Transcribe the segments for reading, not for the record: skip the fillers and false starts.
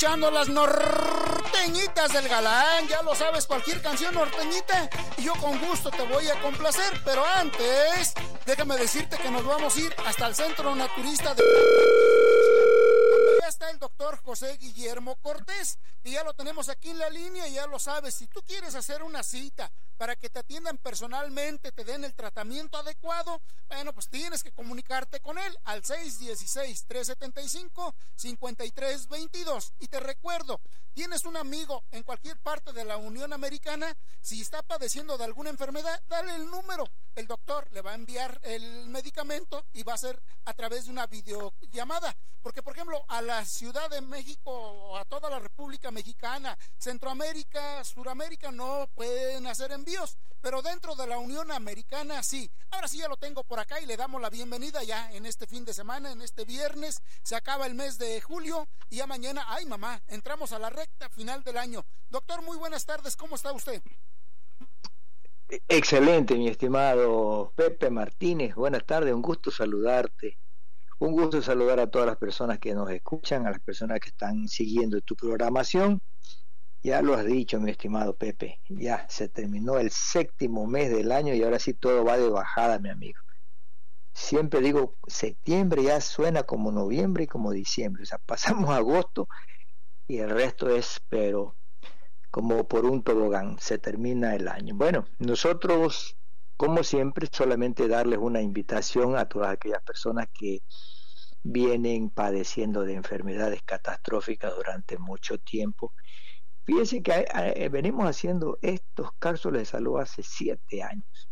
escuchando las norteñitas del galán. Ya lo sabes, cualquier canción norteñita y yo con gusto te voy a complacer. Pero antes, déjame decirte que nos vamos a ir hasta el Centro Naturista de... donde ya está el doctor José Guillermo Cortés, y ya lo tenemos aquí en la línea. Y ya lo sabes, si tú quieres hacer una cita para que te atiendan personalmente, te den el tratamiento adecuado, bueno, pues tienes que comunicarte con él al 616-375-5322. Y te recuerdo, tienes un amigo en cualquier parte de la Unión Americana, si está padeciendo de alguna enfermedad, dale el número. El doctor le va a enviar el medicamento y va a ser a través de una videollamada. Porque, por ejemplo, a la Ciudad de México o a toda la República Mexicana, Centroamérica, Suramérica no pueden hacer envíos, pero dentro de la Unión Americana sí. Ahora sí ya lo tengo por acá y le damos la bienvenida ya en este fin de semana, en este viernes. Se acaba el mes de julio y ya mañana, ay mamá, entramos a la recta final del año. Doctor, muy buenas tardes, ¿cómo está usted? Excelente, mi estimado Pepe Martínez. Buenas tardes, un gusto saludarte. Un gusto saludar a todas las personas que nos escuchan, a las personas que están siguiendo tu programación. Ya lo has dicho, mi estimado Pepe, ya se terminó el 7º mes del año y ahora sí todo va de bajada, mi amigo. Siempre digo, septiembre ya suena como noviembre y como diciembre. O sea, pasamos agosto y el resto es, pero como por un tobogán, se termina el año. Bueno, nosotros, como siempre, solamente darles una invitación a todas aquellas personas que vienen padeciendo de enfermedades catastróficas durante mucho tiempo. Fíjense que venimos haciendo estos cápsulas de salud hace 7 años.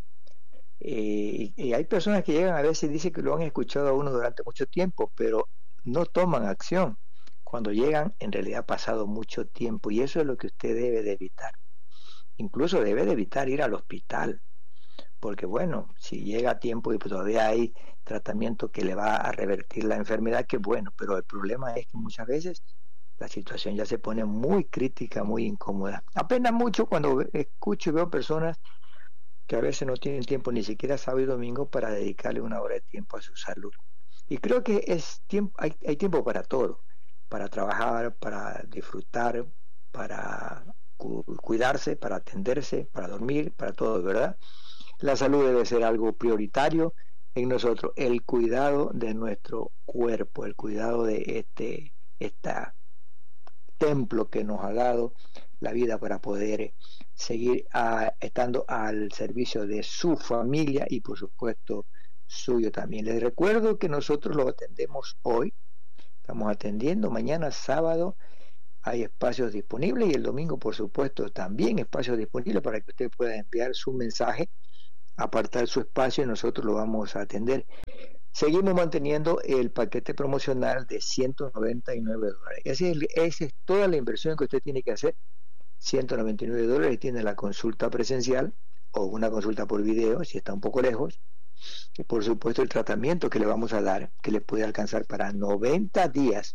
Y hay personas que llegan a veces y dicen que lo han escuchado a uno durante mucho tiempo, pero no toman acción. Cuando llegan, en realidad ha pasado mucho tiempo, y eso es lo que usted debe de evitar. Incluso debe de evitar ir al hospital, porque bueno, si llega a tiempo y pues todavía hay tratamiento que le va a revertir la enfermedad, que bueno, pero el problema es que muchas veces la situación ya se pone muy crítica, muy incómoda. Apena mucho cuando escucho y veo personas que a veces no tienen tiempo, ni siquiera sábado y domingo, para dedicarle una hora de tiempo a su salud. Y creo que es tiempo, hay tiempo para todo, para trabajar, para disfrutar, para cuidarse, para atenderse, para dormir, para todo, ¿verdad? La salud debe ser algo prioritario en nosotros, el cuidado de nuestro cuerpo, el cuidado de esta templo que nos ha dado la vida para poder seguir estando al servicio de su familia y por supuesto suyo también. Les recuerdo que nosotros lo atendemos hoy, estamos atendiendo mañana sábado, hay espacios disponibles, y el domingo por supuesto también espacios disponibles para que usted pueda enviar su mensaje, apartar su espacio y nosotros lo vamos a atender. Seguimos manteniendo el paquete promocional de $199. Esa es toda la inversión que usted tiene que hacer. $199, y tiene la consulta presencial o una consulta por video si está un poco lejos, y por supuesto el tratamiento que le vamos a dar, que le puede alcanzar para 90 días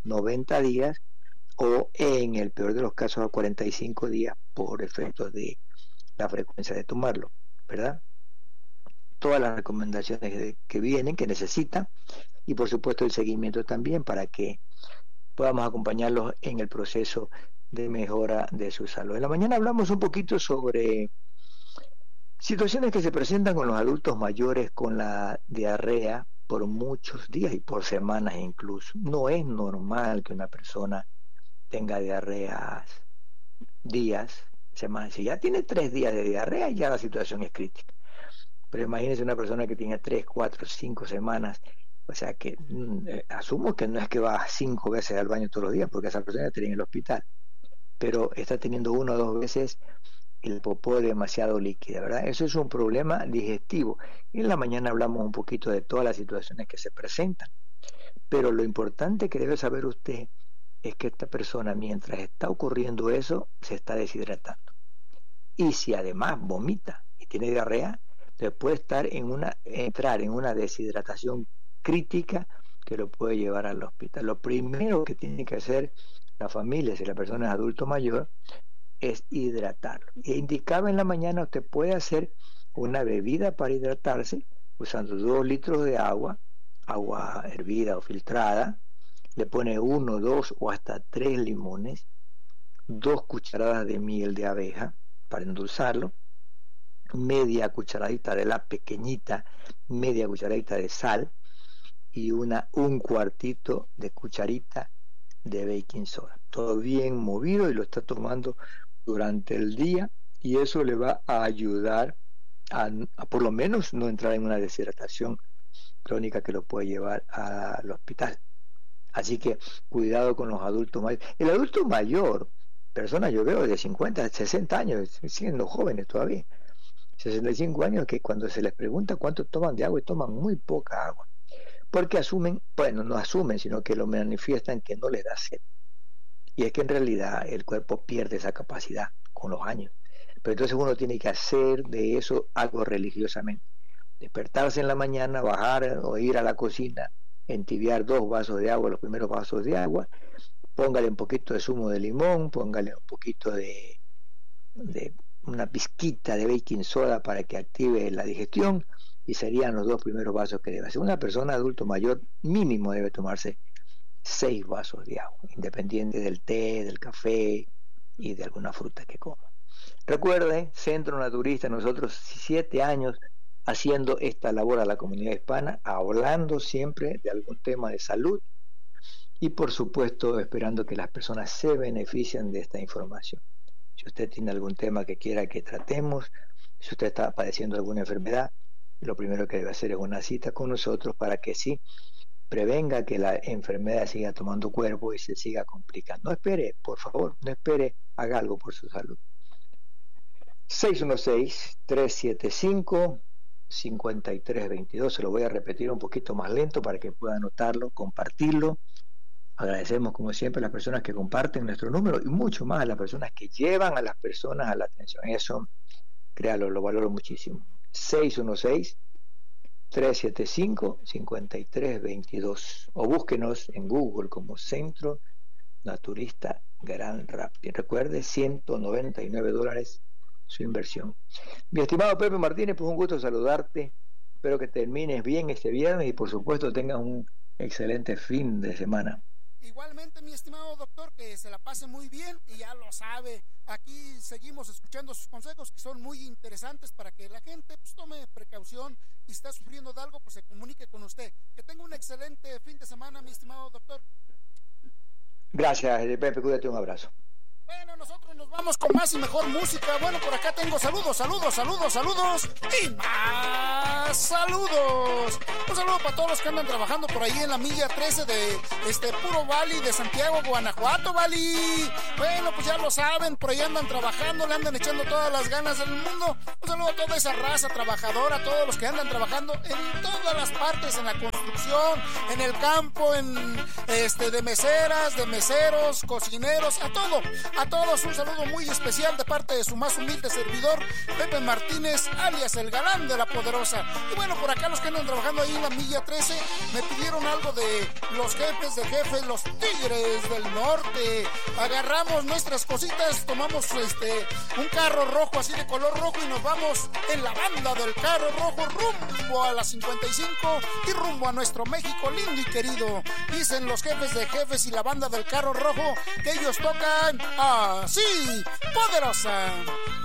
o en el peor de los casos a 45 días por efecto de la frecuencia de tomarlo, ¿verdad? Todas las recomendaciones que vienen, que necesitan, y por supuesto el seguimiento también para que podamos acompañarlos en el proceso de mejora de su salud. En la mañana hablamos un poquito sobre situaciones que se presentan con los adultos mayores con la diarrea por muchos días y por semanas incluso. No es normal que una persona tenga diarreas días, semanas. Si ya tiene 3 días de diarrea, ya la situación es crítica. Pero imagínense una persona que tiene 3, 4, 5 semanas, o sea que asumo que no es que va 5 veces al baño todos los días, porque esa persona estaría en el hospital, pero está teniendo 1 o 2 veces el popó demasiado líquida, ¿verdad? Eso es un problema digestivo. Y en la mañana hablamos un poquito de todas las situaciones que se presentan, pero lo importante que debe saber usted es que esta persona, mientras está ocurriendo eso, se está deshidratando. Y si además vomita y tiene diarrea, puede entrar en una deshidratación crítica que lo puede llevar al hospital. Lo primero que tiene que hacer la familia, si la persona es adulto mayor, es hidratarlo. E indicaba en la mañana, usted puede hacer una bebida para hidratarse usando 2 litros de agua hervida o filtrada, le pone 1, 2 o hasta 3 limones, 2 cucharadas de miel de abeja para endulzarlo, media cucharadita de la pequeñita, media cucharadita de sal y un cuartito de cucharita de baking soda. Todo bien movido y lo está tomando durante el día, y eso le va a ayudar a por lo menos no entrar en una deshidratación crónica que lo puede llevar al hospital. Así que cuidado con los adultos mayores. El adulto mayor, personas yo veo de 50, 60 años, siendo jóvenes todavía, 65 años, que cuando se les pregunta cuánto toman de agua, y toman muy poca agua, porque asumen, bueno, no asumen, sino que lo manifiestan que no les da sed. Y es que en realidad el cuerpo pierde esa capacidad con los años. Pero entonces uno tiene que hacer de eso algo religiosamente. Despertarse en la mañana, bajar o ir a la cocina, entibiar 2 vasos de agua, los primeros vasos de agua, póngale un poquito de zumo de limón, póngale un poquito de una pizquita de baking soda para que active la digestión, y serían los 2 primeros vasos que debe hacer. Una persona adulto mayor mínimo debe tomarse 6 vasos de agua, independiente del té, del café y de alguna fruta que coma. Recuerde, Centro Naturista, nosotros 7 años haciendo esta labor a la comunidad hispana, hablando siempre de algún tema de salud y por supuesto esperando que las personas se beneficien de esta información. Si usted tiene algún tema que quiera que tratemos, si usted está padeciendo alguna enfermedad, lo primero que debe hacer es una cita con nosotros para que sí prevenga que la enfermedad siga tomando cuerpo y se siga complicando. No espere, por favor, no espere, haga algo por su salud. 616-375-5322, se lo voy a repetir un poquito más lento para que pueda anotarlo, compartirlo. Agradecemos como siempre a las personas que comparten nuestro número y mucho más a las personas que llevan a las personas a la atención. Eso, créalo, lo valoro muchísimo. 616-375-5322 o búsquenos en Google como Centro Naturista Gran Rapids. Recuerde, $199 su inversión. Mi estimado Pepe Martínez, pues un gusto saludarte. Espero que termines bien este viernes y por supuesto tengas un excelente fin de semana. Igualmente, mi estimado doctor, que se la pase muy bien y ya lo sabe, aquí seguimos escuchando sus consejos que son muy interesantes para que la gente pues tome precaución y si está sufriendo de algo, pues se comunique con usted. Que tenga un excelente fin de semana, mi estimado doctor. Gracias, Pepe, cuídate, un abrazo. Bueno, nosotros nos vamos con más y mejor música. Bueno, por acá tengo saludos y más saludos. Un saludo para todos los que andan trabajando por ahí en la milla 13 de Puro Valley de Santiago, Guanajuato, Valley. Bueno, pues ya lo saben, por ahí andan trabajando, le andan echando todas las ganas del mundo. Un saludo a toda esa raza trabajadora, a todos los que andan trabajando en todas las partes, en la construcción, en el campo, de meseras, de meseros, cocineros, a todos un saludo muy especial de parte de su más humilde servidor, Pepe Martínez, alias el galán de la poderosa. Y bueno, por acá los que andan trabajando ahí en la milla 13 me pidieron algo de los jefes de jefes, los Tigres del Norte. Agarramos nuestras cositas, tomamos un carro rojo así de color rojo y nos vamos en la banda del carro rojo rumbo a la 55 y rumbo a nuestro México lindo y querido. Dicen los jefes de jefes y la banda del carro rojo que ellos tocan así, poderosa.